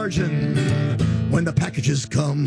charging when the packages come.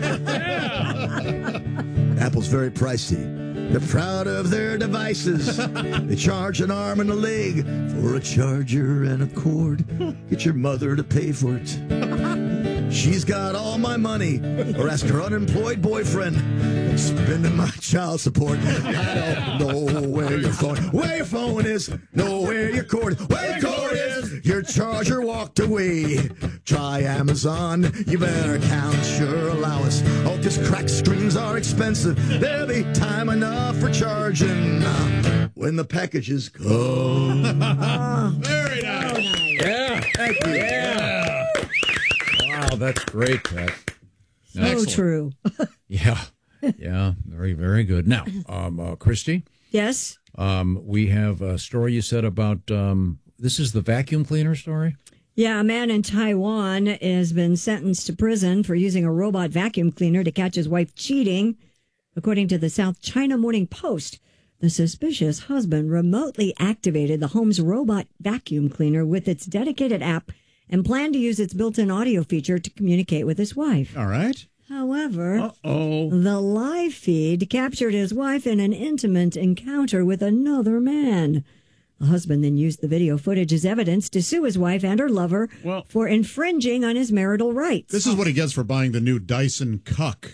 Apple's very pricey. They're proud of their devices. They charge an arm and a leg for a charger and a cord. Get your mother to pay for it. She's got all my money, or ask her unemployed boyfriend. Spending my child support. I don't know where your phone is. Know where your cord is. Where your cord is. Your charger walked away. Try Amazon. You better count your allowance. Oh, 'cause cracked screens are expensive. There'll be time enough for charging when the packages come. Very nice. Yeah. Thank you. Yeah. Wow, that's great, Pat. So Excellent. true. Yeah. Yeah. Very, very good. Now, Christy, Yes. we have a story you said about, this is the vacuum cleaner story? Yeah, a man in Taiwan has been sentenced to prison for using a robot vacuum cleaner to catch his wife cheating. According to the South China Morning Post, the suspicious husband remotely activated the home's robot vacuum cleaner with its dedicated app and planned to use its built-in audio feature to communicate with his wife. All right. However, the live feed captured his wife in an intimate encounter with another man. The husband then used the video footage as evidence to sue his wife and her lover for infringing on his marital rights. This is what he gets for buying the new Dyson Cuck.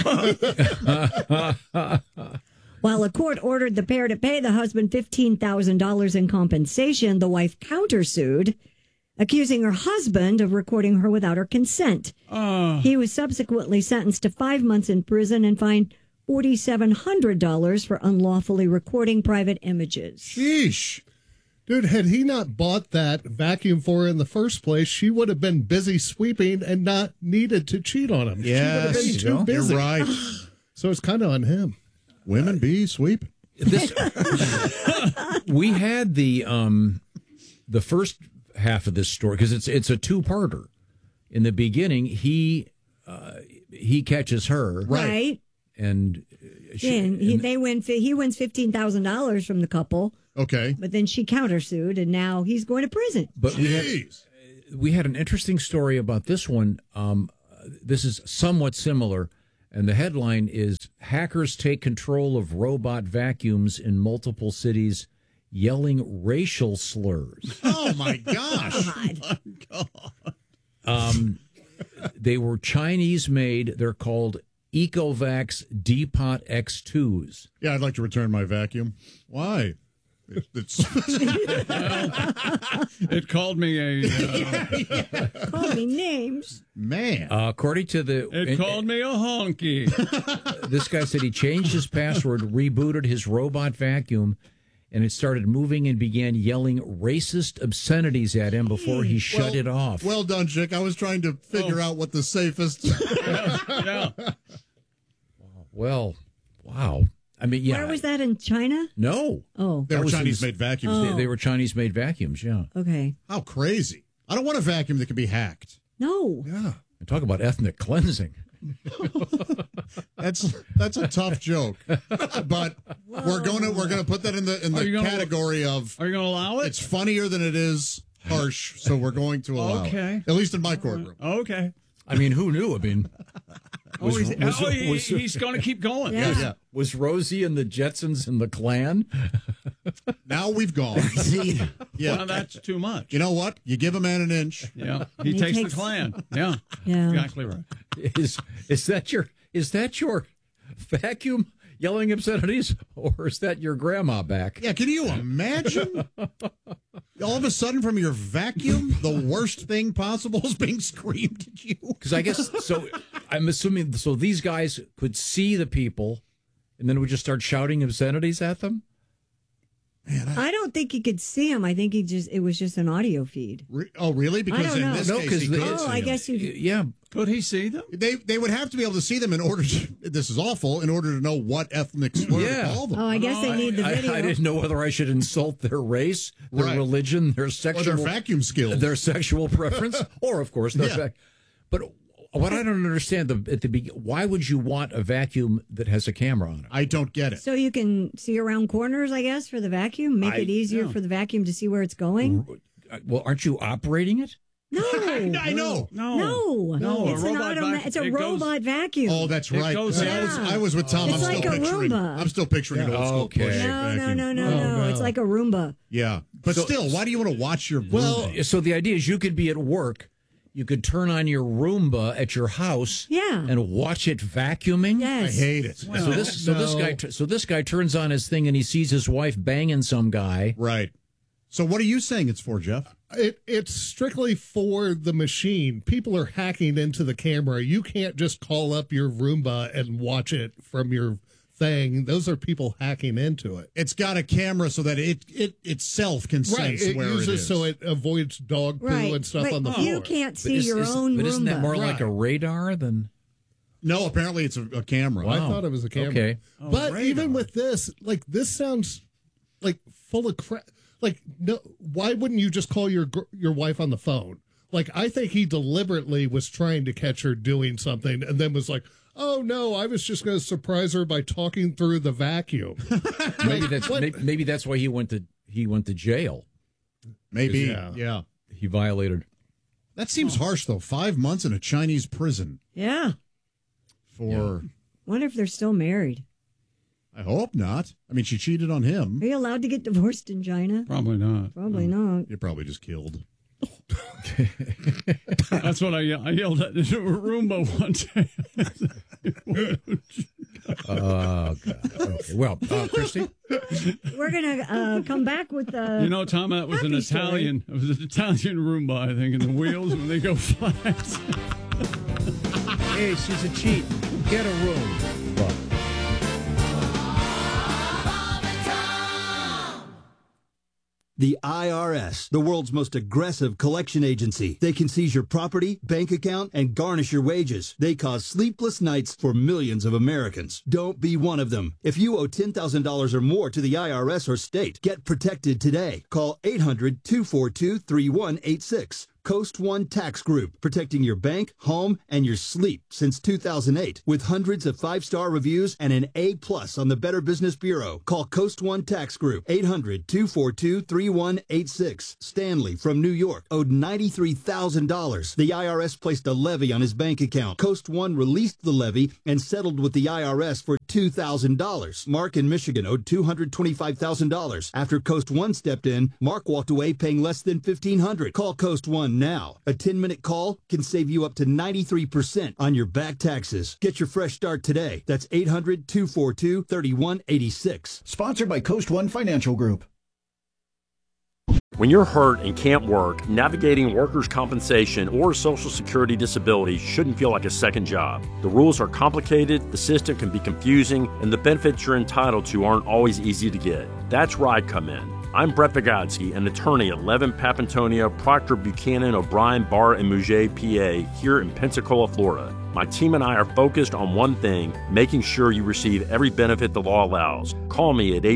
While a court ordered the pair to pay the husband $15,000 in compensation, the wife countersued, accusing her husband of recording her without her consent. He was subsequently sentenced to 5 months in prison and fined $4,700 for unlawfully recording private images. Sheesh. Dude, had he not bought that vacuum for her in the first place, she would have been busy sweeping and not needed to cheat on him. Yes, she would have been too busy. You're right. So it's kind of on him. Women be sweep. This, we had the first half of this story because it's a two-parter. In the beginning, he catches her, Right. and he wins $15,000 from the couple. Okay. But then she countersued, and now he's going to prison. But we had an interesting story about this one. This is somewhat similar, and the headline is "Hackers Take Control of Robot Vacuums in Multiple Cities, Yelling Racial Slurs." Oh, my gosh. They were Chinese-made. They're called Ecovacs Depot X2s. Yeah, I'd like to return my vacuum. Why? It called me a... Call me names. Man. According to the... It called me a honky. This guy said he changed his password, rebooted his robot vacuum, and it started moving and began yelling racist obscenities at him before he shut it off. Well done, Chick. I was trying to figure out what the safest... Yeah. Well, wow. I mean, yeah. Where was that, in China? No. Oh. They were Chinese-made vacuums. They were Chinese-made vacuums, yeah. Okay. How crazy. I don't want a vacuum that can be hacked. No. Yeah. And talk about ethnic cleansing. That's a tough joke. But we're gonna put that in the category of... Are you going to allow it? It's funnier than it is harsh, so we're going to allow it. At least in my courtroom. Okay. I mean, who knew? I mean... he's going to keep going. Yeah. Was Rosie and the Jetsons in the Klan? Now we've gone. Yeah. Well, that's too much. You know what? You give a man an inch. Yeah. He takes the Klan. Yeah. Yeah. Exactly right. Is that your vacuum yelling obscenities, or is that your grandma back? Yeah, can you imagine? All of a sudden, from your vacuum, the worst thing possible is being screamed at you. Because I guess so. I'm assuming so. These guys could see the people, and then would just start shouting obscenities at them. Man, I don't think he could see him. I think it was just an audio feed. Oh, really? Because don't in know. this No, case, 'cause he the- could Oh, see I them. guess you. Yeah. Could he see them? They would have to be able to see them in order to, this is awful, in order to know what ethnic slur to call them. Oh, I guess they need the video. I didn't know whether I should insult their race, their Right. religion, their Or sexual, their vacuum skills. their sexual preference, or of course their Yeah. But what I don't understand why would you want a vacuum that has a camera on it? I don't get it. So you can see around corners, I guess, for the vacuum. Make it easier for the vacuum to see where it's going. Well, aren't you operating it? No. I know. No, It's a an robot it's a robot vacuum. Oh, that's It right. goes See, in. I was with Tom. It's like a Roomba. I'm still picturing an old school Okay. push No. vacuum. It's like a Roomba. Yeah, but still, why do you want to watch your? Well, Roomba? so the idea is you could be at work, you could turn on your Roomba at your house, and watch it vacuuming. Yes. I hate it. So this guy turns on his thing and he sees his wife banging some guy. Right. So what are you saying it's for, Jeff? It's strictly for the machine. People are hacking into the camera. You can't just call up your Roomba and watch it from your thing. Those are people hacking into it. It's got a camera so that it itself can sense It where uses it is. so it avoids dog poo Right. and stuff But on the you floor. can't see your own But Roomba. isn't that more like a Right. radar than? No, apparently it's a camera. I Wow. thought it was a camera. Okay. But radar. even with this, like, this sounds like full of crap. Like, no, why wouldn't you just call your wife on the phone? Like, I think he deliberately was trying to catch her doing something and then was like, oh, no, I was just going to surprise her by talking through the vacuum. Maybe that's why he went to jail. Maybe. Yeah. Yeah. He violated. That seems harsh, though. 5 months in a Chinese prison Yeah. for. Wonder if they're still married. I hope not. I mean, she cheated on him. Are you allowed to get divorced in China? Probably not. Probably not. You're probably just killed. That's what I yelled at the Roomba one day. Oh, God. Okay. Well, Christy? We're going to come back with the. You know, Tom, that was an happy story. Italian. It was an Italian Roomba, I think, and the wheels when they go flat. Hey, she's a cheat. Get a room. Well, The IRS, the world's most aggressive collection agency. They can seize your property, bank account, and garnish your wages. They cause sleepless nights for millions of Americans. Don't be one of them. If you owe $10,000 or more to the IRS or state, get protected today. Call 800-242-3186. Coast One Tax Group, protecting your bank, home, and your sleep since 2008. With hundreds of 5-star reviews and an A+ on the Better Business Bureau. Call Coast One Tax Group, 800-242-3186. Stanley from New York owed $93,000. The IRS placed a levy on his bank account. Coast One released the levy and settled with the IRS for $2,000. Mark in Michigan owed $225,000. After Coast One stepped in, Mark walked away paying less than $1,500. Call Coast One now. A 10-minute call can save you up to 93% on your back taxes. Get your fresh start today. That's 800-242-3186. Sponsored by Coast One Financial Group. When you're hurt and can't work, navigating workers' compensation or Social Security disability shouldn't feel like a second job. The rules are complicated, the system can be confusing, and the benefits you're entitled to aren't always easy to get. That's where I come in. I'm Brett Vigodsky, an attorney at Levin, Papantonia, Proctor, Buchanan, O'Brien, Barr, and Mouget, PA, here in Pensacola, Florida. My team and I are focused on one thing, making sure you receive every benefit the law allows. Call me at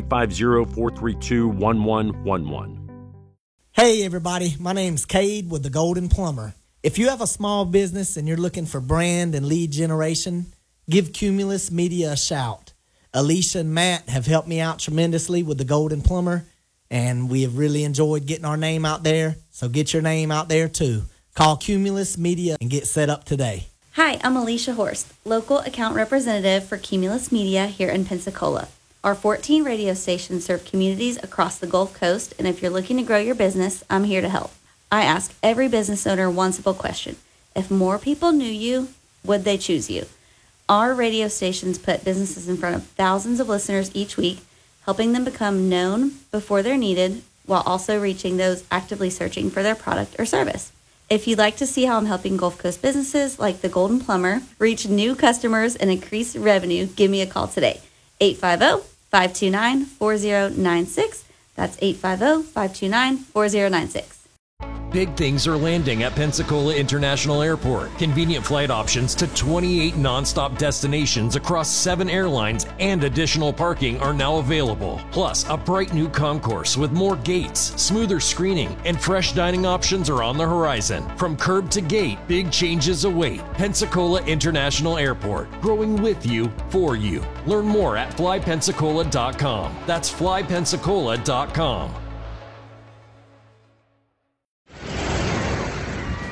850-432-1111. Hey everybody, my name's Cade with The Golden Plumber. If you have a small business and you're looking for brand and lead generation, give Cumulus Media a shout. Alicia and Matt have helped me out tremendously with The Golden Plumber, and we have really enjoyed getting our name out there, so get your name out there too. Call Cumulus Media and get set up today. Hi, I'm Alicia Horst, local account representative for Cumulus Media here in Pensacola. Our 14 radio stations serve communities across the Gulf Coast, and if you're looking to grow your business, I'm here to help. I ask every business owner one simple question. If more people knew you, would they choose you? Our radio stations put businesses in front of thousands of listeners each week, helping them become known before they're needed, while also reaching those actively searching for their product or service. If you'd like to see how I'm helping Gulf Coast businesses like the Golden Plumber reach new customers and increase revenue, give me a call today. 850-529-4096. That's 850-529-4096. Big things are landing at Pensacola International Airport. Convenient flight options to 28 nonstop destinations across 7 airlines and additional parking are now available. Plus, a bright new concourse with more gates, smoother screening, and fresh dining options are on the horizon. From curb to gate, big changes await. Pensacola International Airport, growing with you, for you. Learn more at flypensacola.com. That's flypensacola.com.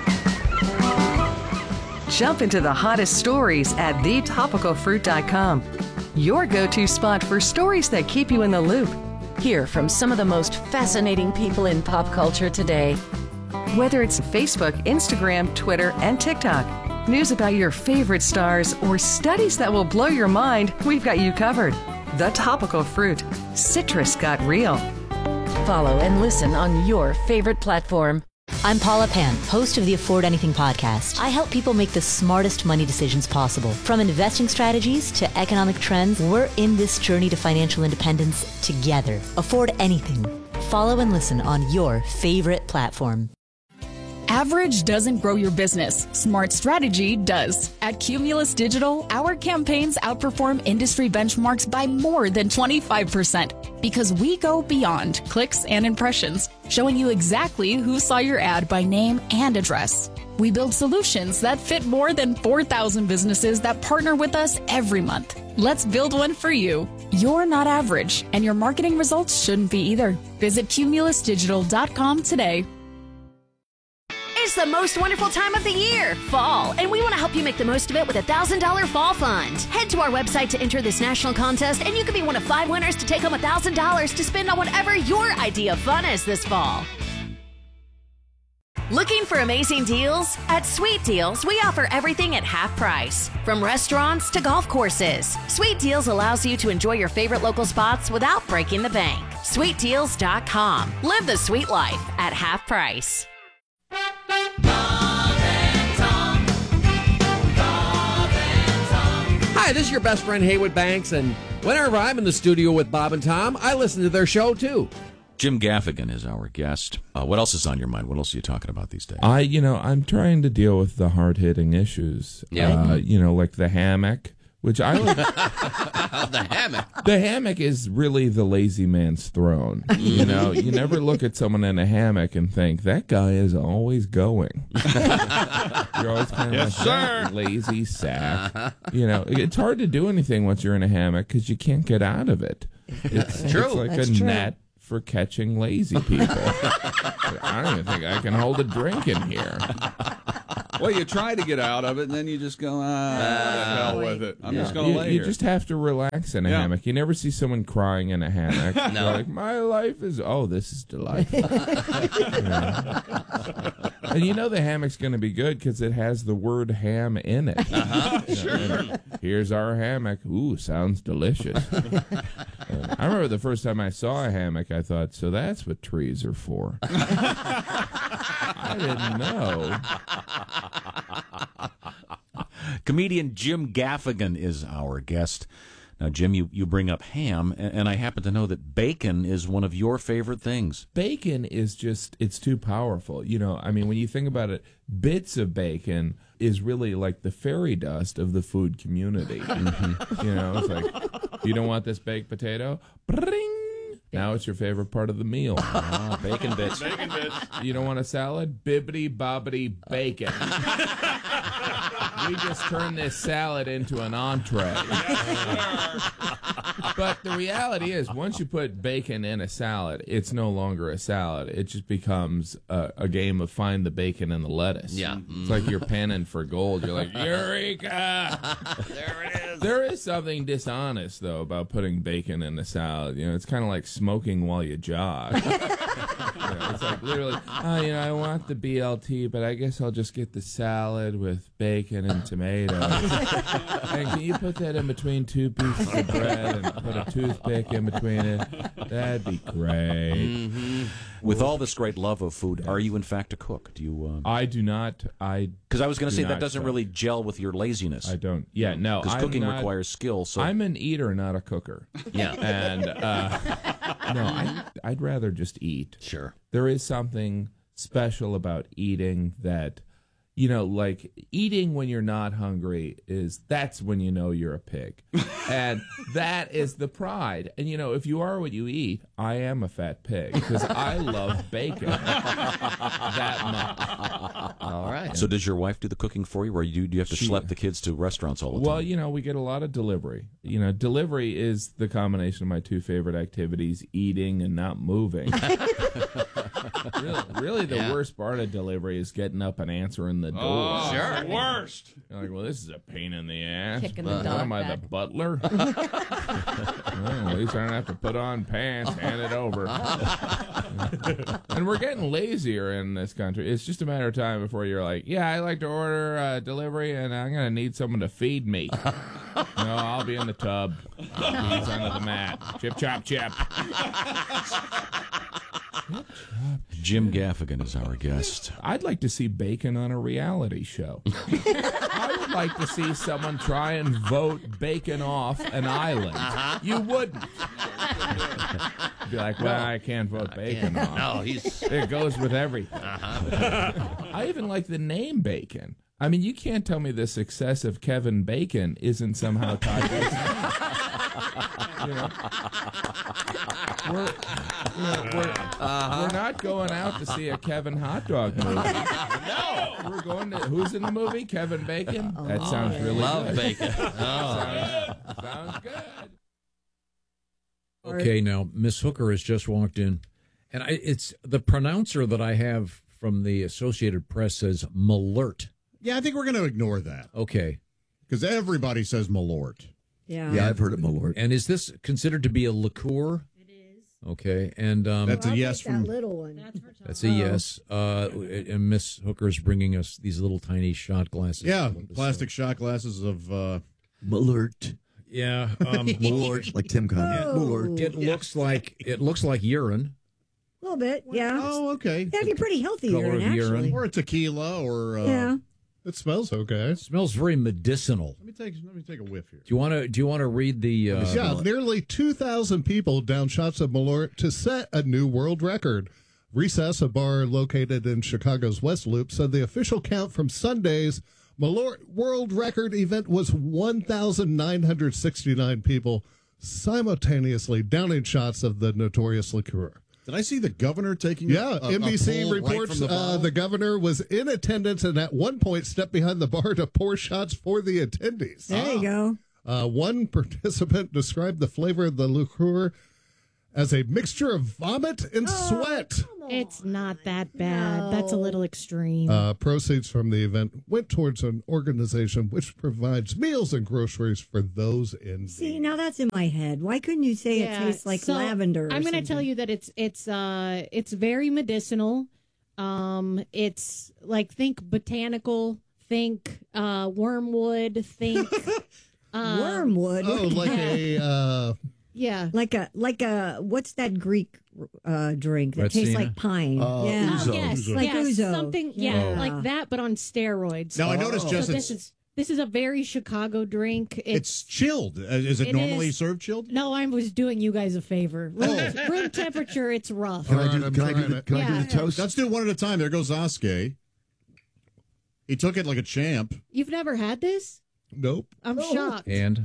Jump into the hottest stories at thetopicalfruit.com. Your go-to spot for stories that keep you in the loop. Hear from some of the most fascinating people in pop culture today. Whether it's Facebook, Instagram, Twitter, and TikTok, news about your favorite stars, or studies that will blow your mind, we've got you covered. The Topical Fruit. Citrus got real. Follow and listen on your favorite platform. I'm Paula Pan, host of the Afford Anything podcast. I help people make the smartest money decisions possible. From investing strategies to economic trends, we're in this journey to financial independence together. Afford Anything. Follow and listen on your favorite platform. Average doesn't grow your business. Smart strategy does. At Cumulus Digital, our campaigns outperform industry benchmarks by more than 25% because we go beyond clicks and impressions, showing you exactly who saw your ad by name and address. We build solutions that fit more than 4,000 businesses that partner with us every month. Let's build one for you. You're not average, and your marketing results shouldn't be either. Visit cumulusdigital.com today. It's the most wonderful time of the year, fall, and we want to help you make the most of it with a $1,000 fall fund. Head to our website to enter this national contest, and you could be one of 5 winners to take home $1,000 to spend on whatever your idea of fun is this fall. Looking for amazing deals? At Sweet Deals, we offer everything at half price, from restaurants to golf courses. Sweet Deals allows you to enjoy your favorite local spots without breaking the bank. SweetDeals.com. Live the sweet life at half price. Hi, this is your best friend Haywood Banks, and whenever I'm in the studio with Bob and Tom, I listen to their show too. Jim Gaffigan is our guest. What else is on your mind? What else are you talking about these days? I'm trying to deal with the hard-hitting issues. Yeah. Like the hammock, which I like. The hammock. The hammock is really the lazy man's throne. You never look at someone in a hammock and think, that guy is always going. You're always kind of that lazy sack. It's hard to do anything once you're in a hammock because you can't get out of it. It's true. It's like That's a true. net for catching lazy people. I don't even think I can hold a drink in here. Well, you try to get out of it, and then you just go, what the hell with it. I'm just going to lay You here. just have to relax in a hammock. You never see someone crying in a hammock. No. You're like, my life is, this is delightful. And the hammock's going to be good because it has the word ham in it. Sure. Here's our hammock. Ooh, sounds delicious. I remember the first time I saw a hammock, I thought, so that's what trees are for. I didn't know. Comedian Jim Gaffigan is our guest. Now, Jim, you bring up ham, and I happen to know that bacon is one of your favorite things. Bacon is it's too powerful. When you think about it, bits of bacon is really like the fairy dust of the food community. It's like, you don't want this baked potato? Bring! Now it's your favorite part of the meal. Bacon bits. Bacon bits. You don't want a salad? Bibbity bobbity bacon. We just turned this salad into an entree. But the reality is, once you put bacon in a salad, it's no longer a salad. It just becomes a game of find the bacon and the lettuce. Yeah. It's like you're panning for gold. You're like, Eureka! There it is. There is something dishonest, though, about putting bacon in a salad. It's kind of like smoking while you jog. It's like literally, I want the BLT, but I guess I'll just get the salad with bacon and tomatoes. And can you put that in between 2 pieces of bread and put a toothpick in between it? That'd be great. Mm-hmm. With all this great love of food, are you in fact a cook? Do you? I do not. Because I was going to say that doesn't cook. really gel with your laziness. I don't. Yeah, no. Because cooking requires skill. So I'm an eater, not a cooker. Yeah. And no, I'd rather just eat. Sure. There is something special about eating that, like eating when you're not hungry that's when you know you're a pig. And that is the pride. And, if you are what you eat, I am a fat pig because I love bacon that much. All right. So does your wife do the cooking for you, or do you have to schlep the kids to restaurants all the time? Well, we get a lot of delivery. Delivery is the combination of my two favorite activities, eating and not moving. Really, the worst part of delivery is getting up and answering the door. Oh, sure. Worst. You're like, well, this is a pain in the ass. Kicking the What dog am I, back. the butler? Well, at least I don't have to put on pants, hand it over. And we're getting lazier in this country. It's just a matter of time before you're like, yeah, I like to order delivery, and I'm going to need someone to feed me. No, I'll be in the tub. He's under the mat. Chip, chop, chip. Jim Gaffigan is our guest. I'd like to see Bacon on a reality show. I would like to see someone try and vote Bacon off an island. You wouldn't. Be like, well, I can't vote Bacon off. No, he's... It goes with everything. I even like the name Bacon. I mean, you can't tell me the success of Kevin Bacon isn't somehow tied to his name. You know? We're not going out to see a Kevin hot dog movie. No, we're going to. Who's in the movie? Kevin Bacon. That sounds really Love good. Bacon. Sounds good. Okay, now Miss Hooker has just walked in, and it's the pronouncer that I have from the Associated Press says Malert. Yeah, I think we're going to ignore that. Okay. Because everybody says Malort. Yeah. Yeah, I've heard of Malort. And is this considered to be a liqueur? It is. Okay, and That's a yes from... That little one. That's a yes. And Miss Hooker's bringing us these little tiny shot glasses. Yeah, plastic shot glasses of... Malort. Yeah. Malort, like Tim Conway. Oh. Malort. It looks like urine. A little bit, yeah. Oh, okay. That'd be pretty healthy Color urine, of urine. actually. Or a tequila, or... Yeah. It smells okay. It smells very medicinal. Let me take a whiff here. Do you want to read the? Yeah, nearly 2,000 people down shots of Malort to set a new world record. Recess, a bar located in Chicago's West Loop, said the official count from Sunday's Malort World Record event was 1,969 people simultaneously downing shots of the notorious liqueur. Did I see the governor taking? Yeah, a NBC pull reports right from the bottle? the governor was in attendance and at one point stepped behind the bar to pour shots for the attendees. There you go. One participant described the flavor of the liqueur as a mixture of vomit and sweat. It's not that bad. That's a little extreme. Proceeds from the event went towards an organization which provides meals and groceries for those in need. See, now that's in my head. Why couldn't you say it tastes like lavender? I'm going to tell you that it's very medicinal. It's like, think botanical, think wormwood, think wormwood. Oh, like a yeah, like a what's that Greek drink that tastes Retsina? like pine? Yeah. Oh, yes, Like yes, ouzo. something, like that, but on steroids. Now I noticed So just this is a very Chicago drink. it's chilled. Is it normally served chilled? No, I was doing you guys a favor. Room temperature, it's rough. Can I do the toast? Let's do it one at a time. There goes Oskay. He took it like a champ. You've never had this? Nope. I'm shocked. And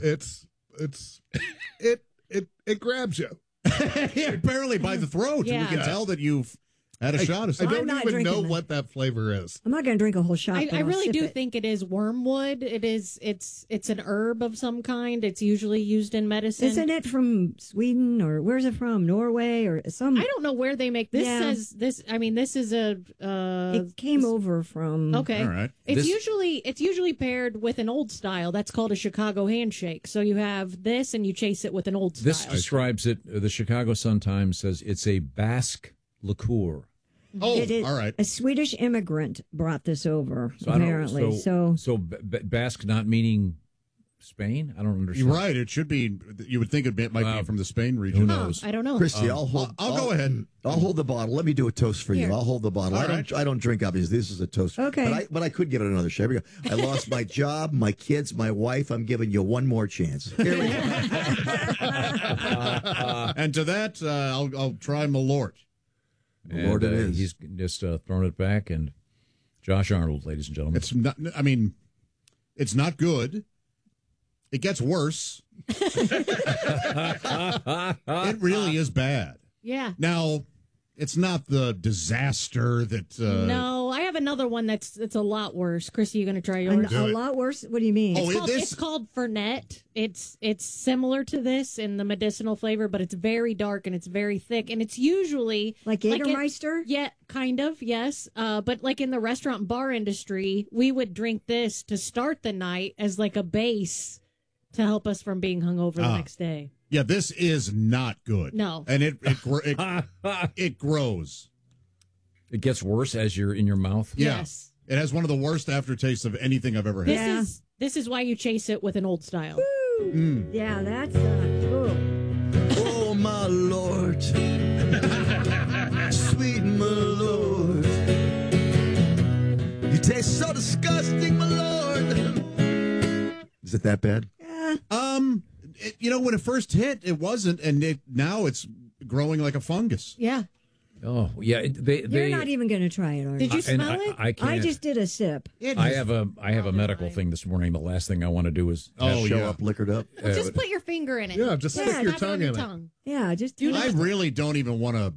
it grabs you. Yeah, barely by the throat. Yeah. We can tell that you've had a shot of I something. don't even know what that flavor is. I'm not going to drink a whole shot. I but I'll really sip do it. think it is wormwood. It's an herb of some kind. It's usually used in medicine. Isn't it from Sweden or where's it from? Norway or some? I don't know where they make this. Yeah. Says this. I mean, this is a. It came over from. Okay. All right. It's usually paired with an old style. That's called a Chicago handshake. So you have this and you chase it with an old style. this describes it. The Chicago Sun-Times says it's a Basque liqueur. Oh, It is- all right. A Swedish immigrant brought this over, So I don't- apparently. so Basque not meaning Spain. I don't understand. You're right. It should be. You would think it might be from the Spain region. Who knows? I don't know. Christy, I'll go ahead. I'll hold the bottle. Let me do a toast for Here. you. I'll hold the bottle. All right. I don't drink, obviously. This is a toast. Okay. But I could get another shot. Here we go. I lost my job, my kids, my wife. I'm giving you one more chance. Here we go. And to that, I'll try Malort. Lord, it is. He's just thrown it back, and Josh Arnold, ladies and gentlemen. It's not. I mean, it's not good. It gets worse. It really is bad. Yeah. Now, it's not the disaster that. No, I have another one that's a lot worse. Chrissy, you going to try yours? A lot worse? What do you mean? It's called Fernet. It's similar to this in the medicinal flavor, but it's very dark and it's very thick, and it's usually like Jägermeister. Yeah, kind of. Yes, but like in the restaurant and bar industry, we would drink this to start the night as like a base to help us from being hungover the next day. Yeah, this is not good. No, and it grows. It gets worse as you're in your mouth. Yeah. Yes. It has one of the worst aftertastes of anything I've ever had. This is why you chase it with an old style. Yeah, that's oh my Lord, sweet my Lord, you taste so disgusting, my Lord. Is it that bad? When it first hit, it wasn't, and now it's growing like a fungus. Yeah. Oh, yeah. You're not even going to try it, are you? Did you smell it? I can't. I just did a sip. I have a medical thing this morning. The last thing I want to do is show up liquored up. Well, just put your finger in it. Yeah, just stick your tongue in it. Yeah, just do I really don't even want to.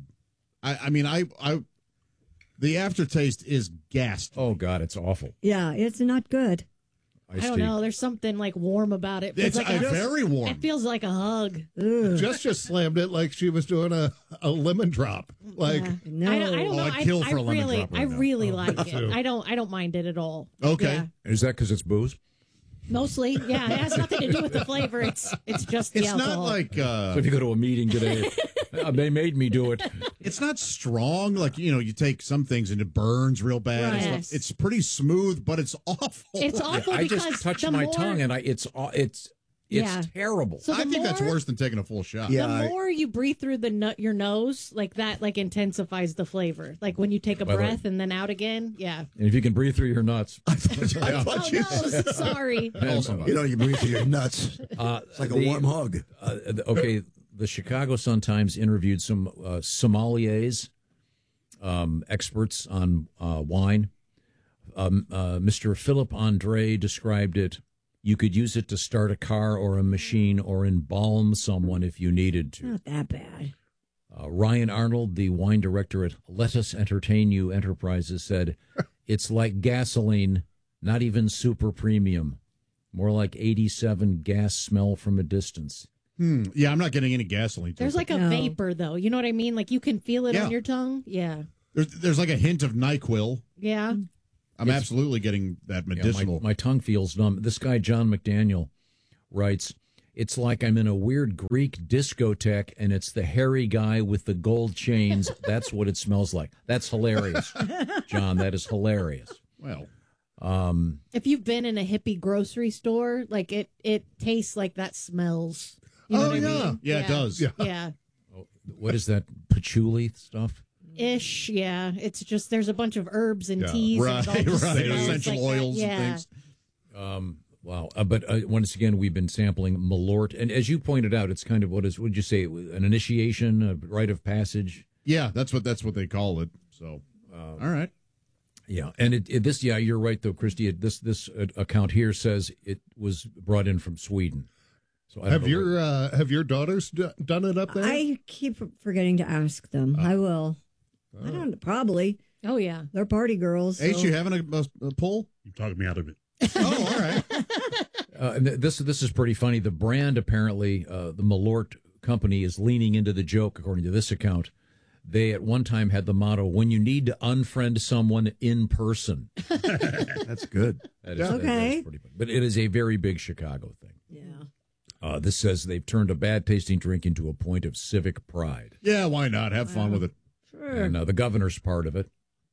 The aftertaste is ghastly. Oh God, it's awful. Yeah, it's not good. I don't know. There's something like warm about it. It's like very warm. It feels like a hug. Just slammed it like she was doing a lemon drop. Like no, I don't know. I'd kill for a lemon drop right I now. really like it. too. I don't mind it at all. Okay. Yeah. Is that because it's booze? Mostly, yeah. It has nothing to do with the flavor. It's just the It's alcohol. not like. So if you go to a meeting today, they made me do it. It's not strong. Like, you take some things and it burns real bad. Right. And stuff. It's pretty smooth, but it's awful. It's awful I because just touched the my more- tongue and it's Yeah. terrible. So I the think that's more- worse than taking a full shot. The more you breathe through your nose, like that, like intensifies the flavor. Like when you take a By the way- breath and then out again. Yeah. And if you can breathe through your nuts. Oh no! Sorry. You breathe through your nuts. It's like a warm hug. Okay, the Chicago Sun-Times interviewed some sommeliers, experts on wine. Mr. Philip Andre described it. You could use it to start a car or a machine or embalm someone if you needed to. Not that bad. Ryan Arnold, the wine director at Let Us Entertain You Enterprises, said, it's like gasoline, not even super premium. More like 87 gas smell from a distance. Yeah, I'm not getting any gasoline. There's like a vapor, though. You know what I mean? Like you can feel it Yeah. on your tongue. Yeah. There's like a hint of NyQuil. Yeah. I'm absolutely getting that medicinal. My tongue feels numb. This guy, John McDaniel, writes, it's like I'm in a weird Greek discotheque and it's the hairy guy with the gold chains. That's what it smells like. That's hilarious, John. That is hilarious. Well, If you've been in a hippie grocery store, like it tastes like that smells. You know what I mean? Yeah, it does. Yeah. Yeah. What is that patchouli stuff? Ish, yeah. It's just there's a bunch of herbs and Yeah. teas Right, and all the right. smells Essential like that. oils Yeah. and things. Wow. But once again, we've been sampling Malort. And as you pointed out, it's kind of would you say, an initiation, a rite of passage? Yeah, that's what they call it. So, all right. Yeah. And you're right, though, Christy. This account here says it was brought in from Sweden. So I don't know have your daughters done it up there? I keep forgetting to ask them. I will. I don't probably. Oh yeah, they're party girls. H, so- you having a pull? You talking me out of it. Oh, all right. And this is pretty funny. The brand, apparently, the Malort company is leaning into the joke, according to this account. They at one time had the motto, when you need to unfriend someone in person. That's good. That is, Okay. that's pretty funny. But it is a very big Chicago thing. Yeah. This says they've turned a bad tasting drink into a point of civic pride. Yeah, why not? Have fun with it. Sure. And the governor's part of it.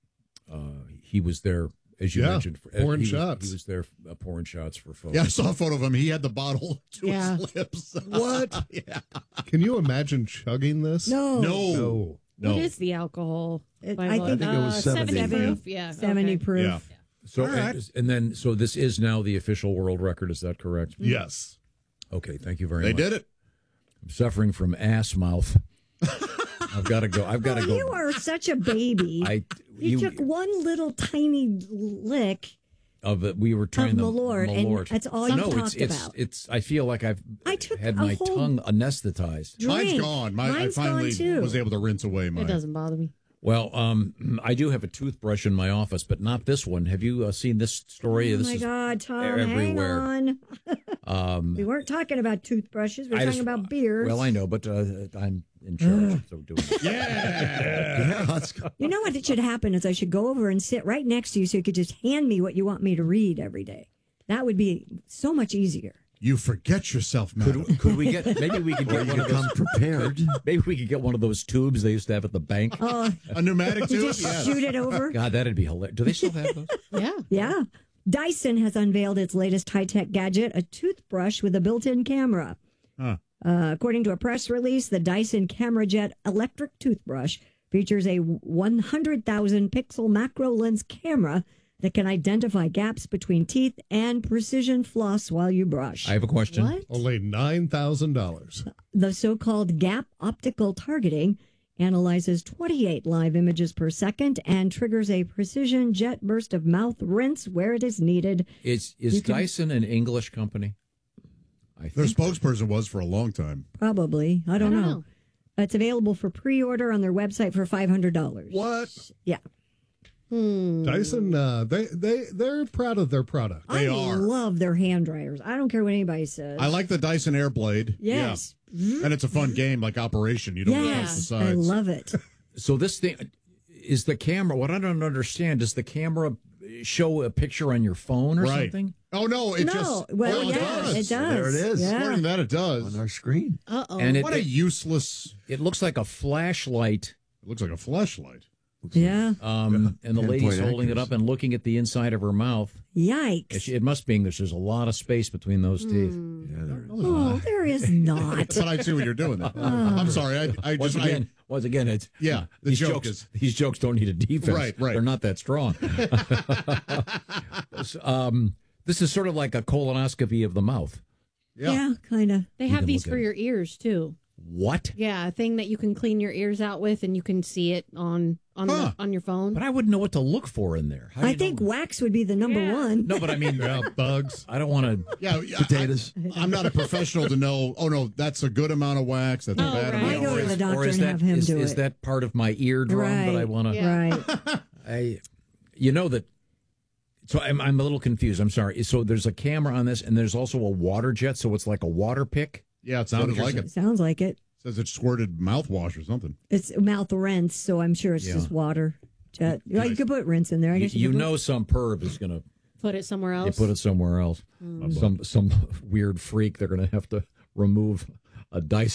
He was there, as you Yeah, mentioned. pouring he shots. He was there pouring shots for folks. Yeah, I saw a photo of him. He had the bottle to Yeah. his lips. What? Yeah. Can you imagine chugging this? No. No. What is the alcohol? I Viola? think it was 70 70. proof. Yeah. 70 okay. proof. Yeah. So All right. and then this is now the official world record. Is that correct? Yes. Okay, thank you very They much. did it. I'm suffering from ass mouth. I've got to go. Oh, you are such a baby. You took one little tiny lick, Of it, we were trying the Malort, and that's all you talked about. It's. I feel like I took had a my whole tongue anesthetized. Mine's gone. I Mine's finally gone, too. was able to rinse away mine. It doesn't bother me. Well, I do have a toothbrush in my office, but not this one. Have you seen this story? Oh this my is God, Tom, everywhere. hang on. We weren't talking about toothbrushes. We were talking about beers. Well, I know, but I'm in charge, so doing it. Yeah. Let's go. You know what should happen is I should go over and sit right next to you so you could just hand me what you want me to read every day. That would be so much easier. You forget yourself, madam. Could we get? Maybe we could get one of those prepared. Maybe we could get one of those tubes they used to have at the bank. A pneumatic You tube? just Yes. shoot it over. God, that'd be hilarious. Do they still have those? Yeah. Yeah. Dyson has unveiled its latest high-tech gadget, a toothbrush with a built-in camera. Huh. According to a press release, the Dyson CameraJet electric toothbrush features a 100,000 pixel macro lens camera that can identify gaps between teeth and precision floss while you brush. I have a question. What? Only $9,000. The so-called gap optical targeting analyzes 28 live images per second and triggers a precision jet burst of mouth rinse where it is needed. Is You can- Dyson an English company? Their spokesperson was for a long time. Probably. I don't know. It's available for pre-order on their website for $500. What? Yeah. Dyson, they're proud of their product. They I are. love their hand dryers. I don't care what anybody says. I like the Dyson Airblade. Yes. Yeah. And it's a fun game, like Operation. You don't touch the Yes, sides. I love it. So this thing is the camera. What I don't understand, does the camera show a picture on your phone or Right. something? Oh, no, it just... Well, it yeah, does. it does. There it is. Yeah. According to that, it does. On our screen. Uh-oh. And What a useless... It looks like a flashlight. It looks like a flashlight. Yeah. And the lady's Pinpoint holding it up and looking at the inside of her mouth. Yikes. It must be English. There's a lot of space between those teeth. Yeah, there is. Oh, there is not. But I see what you're doing there. I'm sorry. I Once just... again, it's Yeah, the these joke jokes, is... these jokes don't need a defense. Right. They're not that strong. This is sort of like a colonoscopy of the mouth. Yeah, kind of. They You have can these look for at it. your ears too. What? Yeah, a thing that you can clean your ears out with, and you can see it on your phone. But I wouldn't know what to look for in there. How do I you think know? wax would be the number one. No, but I mean, bugs. I don't want to. Yeah, Potatoes. I'm not a professional to know, oh, no, that's a good amount of wax. That's a bad right. amount I of go to wax. the doctor Or is and that have him do is it. that part of my eardrum that I want to? Right. You know that. So I'm a little confused. I'm sorry. So there's a camera on this, and there's also a water jet. So it's like a water pick. Yeah, it sounded like it. Sounds like it. Says it squirted mouthwash or something. It's mouth rinse, so I'm sure it's Yeah. just water. Jet. Well, you could put rinse in there. I guess You could put- know, some perv is going to Put it somewhere else. put it somewhere else. Some weird freak. They're going to have to remove a Dyson